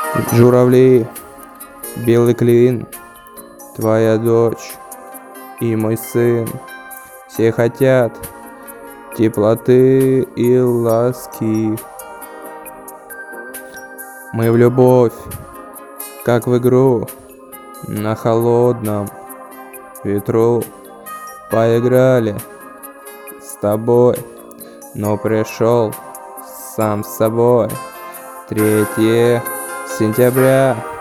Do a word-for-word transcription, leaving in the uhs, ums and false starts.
Журавли, белый клин, твоя дочь и мой сын. Все хотят теплоты и ласки. Мы в любовь, как в игру, на холодном ветру поиграли с тобой, но пришел сам с собой. Третье сентября.